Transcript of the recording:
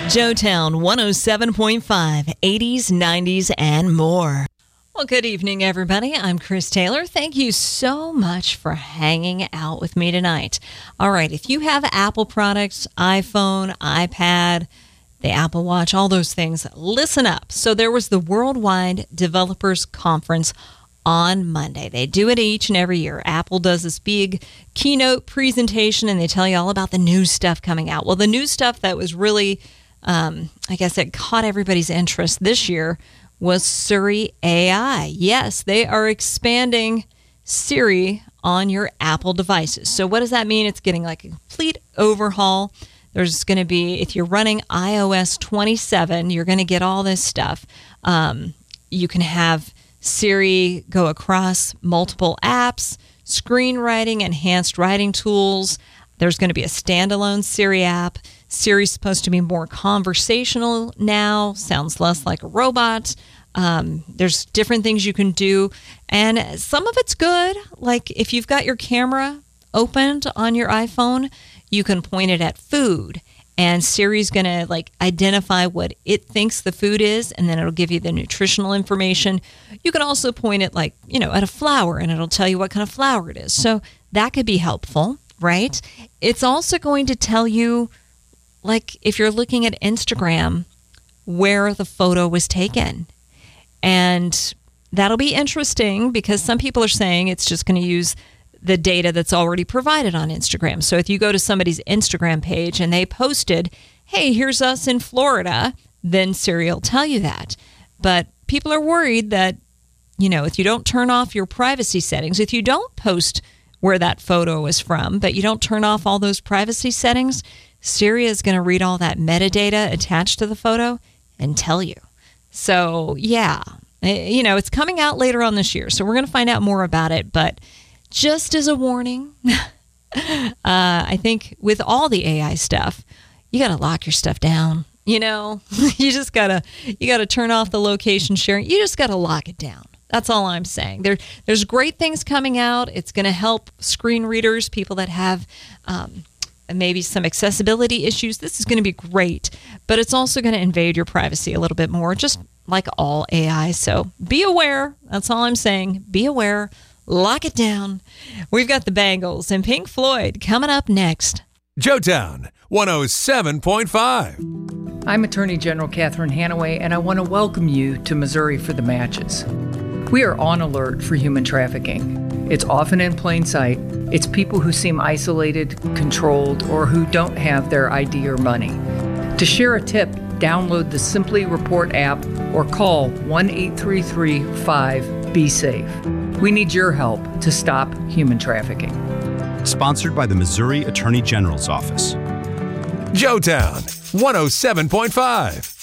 Joetown 107.5, 80s, 90s, and more. Well, good evening, everybody. I'm Chris Taylor. Thank you so much for hanging out with me tonight. All right, if you have Apple products, iPhone, iPad, the Apple Watch, all those things, listen up. So there was the Worldwide Developers Conference on Monday. They do it each and every year. Apple does this big keynote presentation, and they tell you all about the new stuff coming out. Well, the new stuff that was really, I guess it caught everybody's interest this year was Siri AI. Yes, they are expanding Siri on your Apple devices. So what does that mean? It's getting like a complete overhaul. There's going to be, if you're running iOS 27, you're going to get all this stuff. You can have Siri go across multiple apps, screenwriting, enhanced writing tools. There's going to be a standalone Siri app. Siri's supposed to be more conversational now, sounds less like a robot. There's different things you can do, and some of it's good. Like if you've got your camera opened on your iPhone, you can point it at food, and Siri's going to like identify what it thinks the food is, and then it'll give you the nutritional information. You can also point it like, at a flower, and it'll tell you what kind of flower it is. So that could be helpful, right? It's also going to tell you, like if you're looking at Instagram, where the photo was taken. And that'll be interesting because some people are saying it's just going to use the data that's already provided on Instagram. So if you go to somebody's Instagram page and they posted, hey, here's us in Florida, then Siri will tell you that. But people are worried that, if you don't turn off your privacy settings, if you don't post where that photo was from, but you don't turn off all those privacy settings, Siri is going to read all that metadata attached to the photo and tell you. So, yeah, it's coming out later on this year, so we're going to find out more about it. But just as a warning, I think with all the AI stuff, you got to lock your stuff down. You just got to turn off the location sharing. You just got to lock it down. That's all I'm saying. There's great things coming out. It's going to help screen readers, people that have maybe some accessibility issues. This is going to be great, but it's also going to invade your privacy a little bit more, just like all AI. So be aware. That's all I'm saying. Be aware. Lock it down. We've got the Bangles and Pink Floyd coming up next. Joetown 107.5. I'm Attorney General Catherine Hanaway, and I want to welcome you to Missouri for the Matches. We are on alert for human trafficking. It's often in plain sight. It's people who seem isolated, controlled, or who don't have their ID or money. To share a tip, download the Simply Report app or call 1-833-5-BE-SAFE. We need your help to stop human trafficking. Sponsored by the Missouri Attorney General's Office. Joetown 107.5.